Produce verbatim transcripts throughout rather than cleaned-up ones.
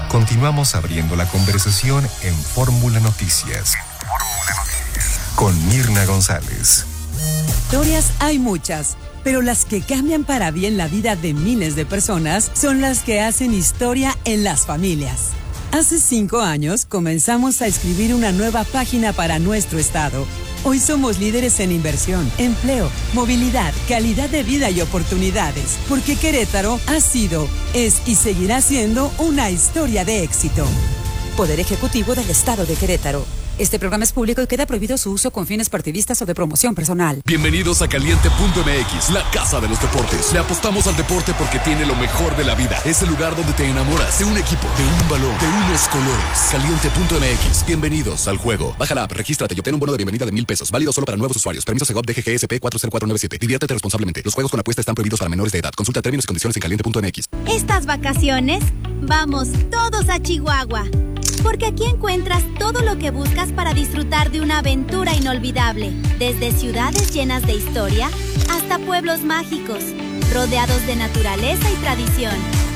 Continuamos abriendo la conversación en Fórmula Noticias. Con Mirna González. Historias hay muchas, pero las que cambian para bien la vida de miles de personas son las que hacen historia en las familias. Hace cinco años comenzamos a escribir una nueva página para nuestro estado. Hoy somos líderes en inversión, empleo, movilidad, calidad de vida y oportunidades, porque Querétaro ha sido, es y seguirá siendo una historia de éxito. Poder Ejecutivo del Estado de Querétaro. Este programa es público y queda prohibido su uso con fines partidistas o de promoción personal. Bienvenidos a Caliente punto M X, la casa de los deportes. Le apostamos al deporte porque tiene lo mejor de la vida. Es el lugar donde te enamoras de un equipo, de un balón, de unos colores. Caliente punto M X. Bienvenidos al juego. Baja la app, regístrate y obtén un bono de bienvenida de mil pesos. Válido solo para nuevos usuarios. Permiso Segov D G G S P cuatro cero cuatro nueve siete. Diviértete responsablemente. Los juegos con apuesta están prohibidos para menores de edad. Consulta términos y condiciones en caliente punto M X. Estas vacaciones, vamos todos a Chihuahua. Porque aquí encuentras todo lo que buscas para disfrutar de una aventura inolvidable. Desde ciudades llenas de historia hasta pueblos mágicos, rodeados de naturaleza y tradición.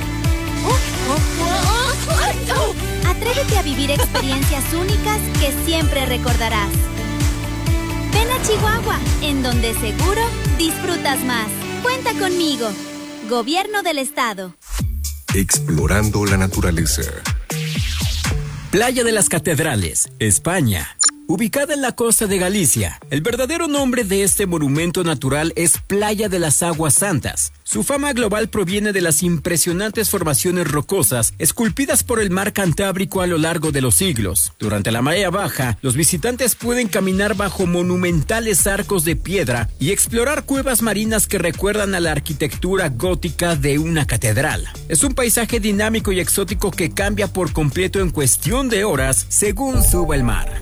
Atrévete a vivir experiencias únicas que siempre recordarás. Ven a Chihuahua, en donde seguro disfrutas más. Cuenta conmigo. Gobierno del Estado. Explorando la naturaleza. Playa de las Catedrales, España. Ubicada en la costa de Galicia, el verdadero nombre de este monumento natural es Playa de las Aguas Santas. Su fama global proviene de las impresionantes formaciones rocosas esculpidas por el mar Cantábrico a lo largo de los siglos. Durante la marea baja, los visitantes pueden caminar bajo monumentales arcos de piedra y explorar cuevas marinas que recuerdan a la arquitectura gótica de una catedral. Es un paisaje dinámico y exótico que cambia por completo en cuestión de horas según suba el mar.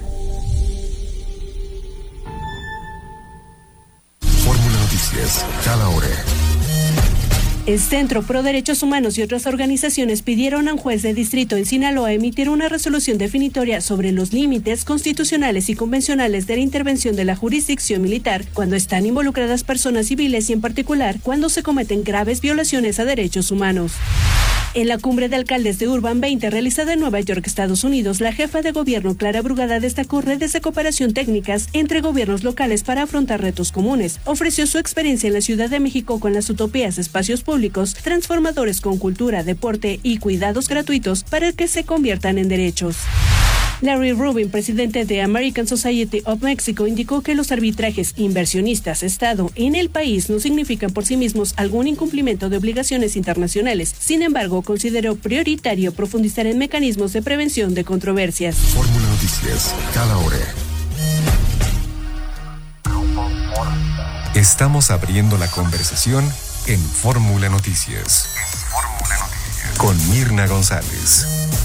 Noticias, cada hora. El Centro Pro Derechos Humanos y otras organizaciones pidieron a un juez de distrito en Sinaloa emitir una resolución definitoria sobre los límites constitucionales y convencionales de la intervención de la jurisdicción militar cuando están involucradas personas civiles y en particular cuando se cometen graves violaciones a derechos humanos. En la cumbre de alcaldes de Urban veinte realizada en Nueva York, Estados Unidos, la jefa de gobierno Clara Brugada destacó redes de cooperación técnicas entre gobiernos locales para afrontar retos comunes. Ofreció su experiencia en la Ciudad de México con las utopías de espacios públicos transformadores con cultura, deporte y cuidados gratuitos para que se conviertan en derechos. Larry Rubin, presidente de American Society of Mexico, indicó que los arbitrajes inversionistas-Estado en el país no significan por sí mismos algún incumplimiento de obligaciones internacionales. Sin embargo, consideró prioritario profundizar en mecanismos de prevención de controversias. Fórmula Noticias, cada hora. Estamos abriendo la conversación en Fórmula Noticias. Fórmula Noticias. Con Mirna González.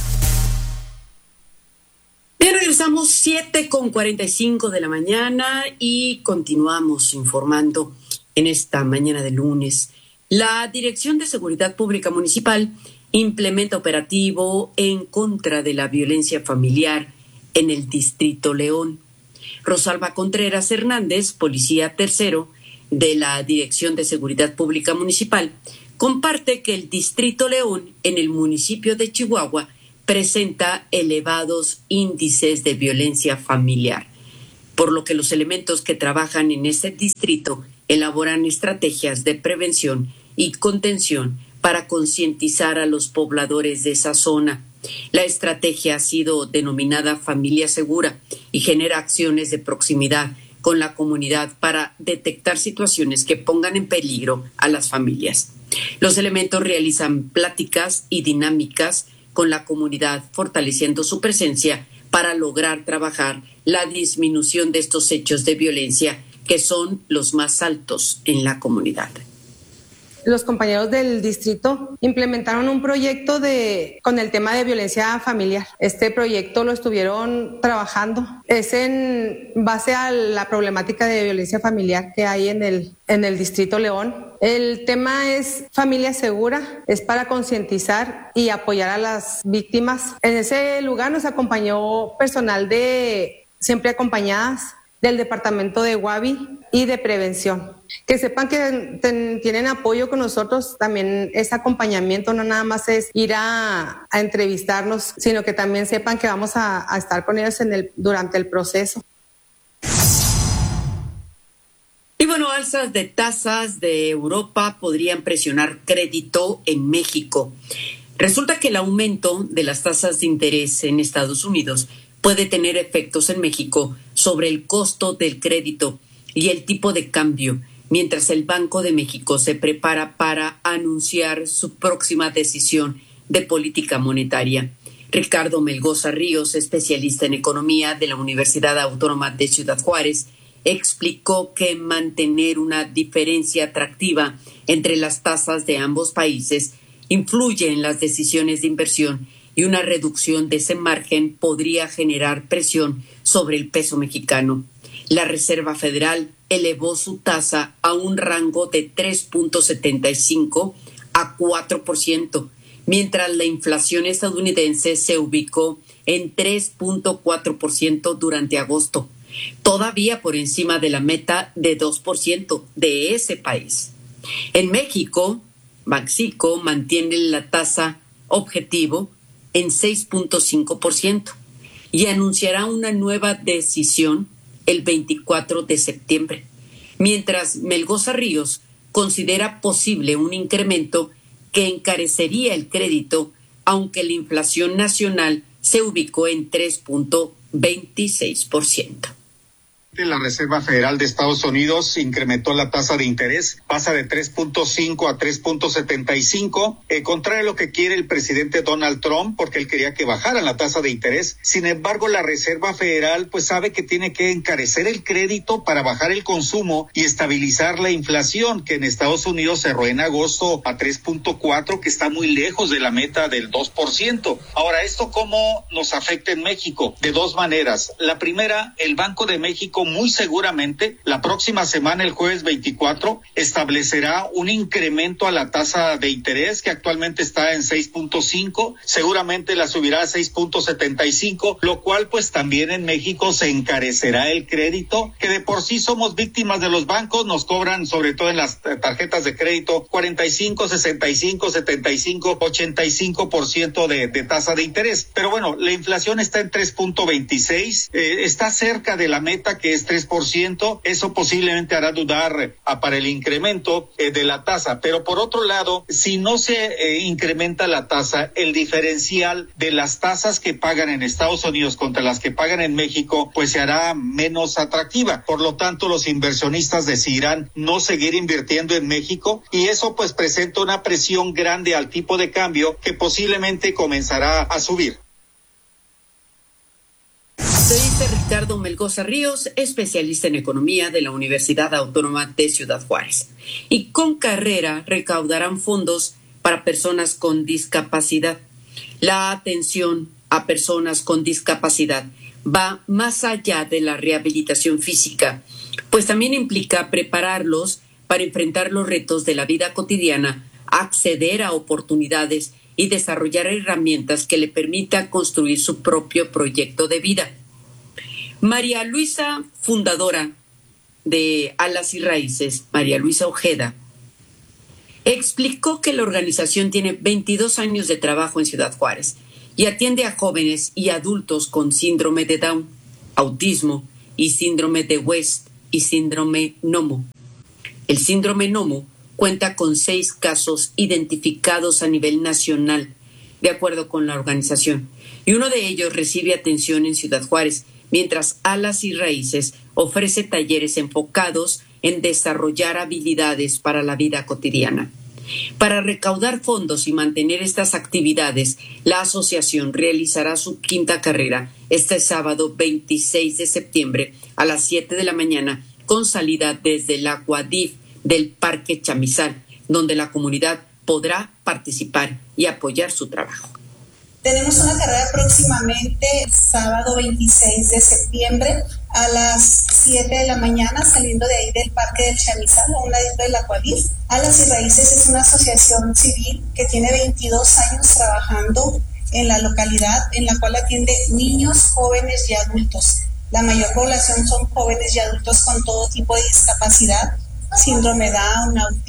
Bien, regresamos siete con cuarenta y cinco de la mañana y continuamos informando en esta mañana de lunes. La Dirección de Seguridad Pública Municipal implementa operativo en contra de la violencia familiar en el Distrito León. Rosalba Contreras Hernández, policía tercero de la Dirección de Seguridad Pública Municipal, comparte que el Distrito León en el municipio de Chihuahua presenta elevados índices de violencia familiar, por lo que los elementos que trabajan en este distrito elaboran estrategias de prevención y contención para concientizar a los pobladores de esa zona. La estrategia ha sido denominada Familia Segura y genera acciones de proximidad con la comunidad para detectar situaciones que pongan en peligro a las familias. Los elementos realizan pláticas y dinámicas con la comunidad, fortaleciendo su presencia para lograr trabajar la disminución de estos hechos de violencia que son los más altos en la comunidad. Los compañeros del distrito implementaron un proyecto de, con el tema de violencia familiar. Este proyecto lo estuvieron trabajando. Es en base a la problemática de violencia familiar que hay en el, en el Distrito León. El tema es Familia Segura, es para concientizar y apoyar a las víctimas. En ese lugar nos acompañó personal de Siempre Acompañadas, del departamento de Guavi y de prevención. Que sepan que ten, tienen apoyo con nosotros, también es acompañamiento, no nada más es ir a, a entrevistarnos, sino que también sepan que vamos a, a estar con ellos en el, durante el proceso. Y bueno, alzas de tasas de Europa podrían presionar crédito en México. Resulta que el aumento de las tasas de interés en Estados Unidos puede tener efectos en México sobre el costo del crédito y el tipo de cambio, mientras el Banco de México se prepara para anunciar su próxima decisión de política monetaria. Ricardo Melgoza Ríos, especialista en economía de la Universidad Autónoma de Ciudad Juárez, explicó que mantener una diferencia atractiva entre las tasas de ambos países influye en las decisiones de inversión y una reducción de ese margen podría generar presión sobre el peso mexicano. La Reserva Federal elevó su tasa a un rango de tres punto setenta y cinco a cuatro por ciento, mientras la inflación estadounidense se ubicó en tres punto cuatro por ciento durante agosto, todavía por encima de la meta de dos por ciento de ese país. En México, Banxico mantiene la tasa objetivo en seis punto cinco por ciento y anunciará una nueva decisión el veinticuatro de septiembre, mientras Melgoza Ríos considera posible un incremento que encarecería el crédito, aunque la inflación nacional se ubicó en tres punto veintiséis por ciento. La Reserva Federal de Estados Unidos incrementó la tasa de interés, pasa de tres punto cinco a tres punto setenta y cinco, eh, contrario a lo que quiere el presidente Donald Trump, porque él quería que bajara la tasa de interés. Sin embargo, la Reserva Federal pues sabe que tiene que encarecer el crédito para bajar el consumo y estabilizar la inflación, que en Estados Unidos cerró en agosto a tres punto cuatro, que está muy lejos de la meta del dos por ciento. Ahora, ¿esto cómo nos afecta en México? De dos maneras. La primera, el Banco de México muy seguramente la próxima semana, el jueves veinticuatro, establecerá un incremento a la tasa de interés que actualmente está en seis punto cinco, seguramente la subirá a seis punto setenta y cinco, lo cual pues también en México se encarecerá el crédito, que de por sí somos víctimas de los bancos, nos cobran sobre todo en las tarjetas de crédito cuarenta y cinco, sesenta y cinco, setenta y cinco, ochenta y cinco por ciento de, de tasa de interés. Pero bueno, la inflación está en tres punto veintiséis, eh, está cerca de la meta que es tres por ciento, eso posiblemente hará dudar a, para el incremento eh, de la tasa, pero por otro lado, si no se eh, incrementa la tasa, el diferencial de las tasas que pagan en Estados Unidos contra las que pagan en México, pues se hará menos atractiva, por lo tanto los inversionistas decidirán no seguir invirtiendo en México y eso pues presenta una presión grande al tipo de cambio que posiblemente comenzará a subir. Se dice Ricardo Melgoza Ríos, especialista en economía de la Universidad Autónoma de Ciudad Juárez. Y con carrera recaudarán fondos para personas con discapacidad. La atención a personas con discapacidad va más allá de la rehabilitación física, pues también implica prepararlos para enfrentar los retos de la vida cotidiana, acceder a oportunidades y desarrollar herramientas que le permitan construir su propio proyecto de vida. María Luisa, fundadora de Alas y Raíces, María Luisa Ojeda, explicó que la organización tiene veintidós años de trabajo en Ciudad Juárez y atiende a jóvenes y adultos con síndrome de Down, autismo y síndrome de West y síndrome NOMO. El síndrome NOMO cuenta con seis casos identificados a nivel nacional, de acuerdo con la organización, y uno de ellos recibe atención en Ciudad Juárez, mientras Alas y Raíces ofrece talleres enfocados en desarrollar habilidades para la vida cotidiana. Para recaudar fondos y mantener estas actividades, la asociación realizará su quinta carrera este sábado veintiséis de septiembre a las siete de la mañana, con salida desde el Acuadif del Parque Chamizal, donde la comunidad podrá participar y apoyar su trabajo. Tenemos una carrera próximamente sábado veintiséis de septiembre a las siete de la mañana, saliendo de ahí del Parque del Chamizal, a un ladito del Acuadif. Alas y Raíces es una asociación civil que tiene veintidós años trabajando en la localidad, en la cual atiende niños, jóvenes y adultos. La mayor población son jóvenes y adultos con todo tipo de discapacidad, síndrome Down, autismo.